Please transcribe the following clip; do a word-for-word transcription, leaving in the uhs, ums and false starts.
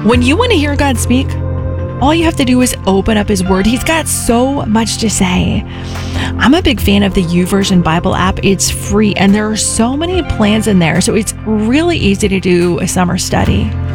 When you want to hear God speak, all you have to do is open up His Word. He's got so much to say. I'm a big fan of the YouVersion Bible app. It's free, and there are so many plans in there, so it's really easy to do a summer study.